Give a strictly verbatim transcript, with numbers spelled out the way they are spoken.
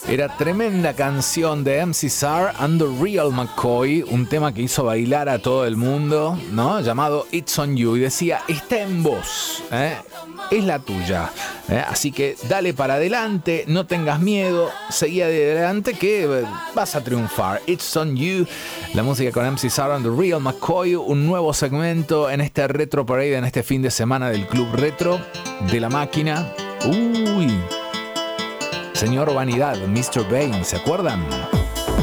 Era tremenda canción de M C Sar and the Real McCoy, un tema que hizo bailar a todo el mundo, ¿no? Llamado It's on You, y decía, está en vos, ¿eh? Es la tuya, ¿eh? Así que dale para adelante, no tengas miedo, seguí adelante que vas a triunfar. It's on You, la música con M C Sar and the Real McCoy, un nuevo segmento en este Retro Parade, en este fin de semana del Club Retro de la Máquina. Uy, Señor Vanidad, mister Bane, ¿se acuerdan?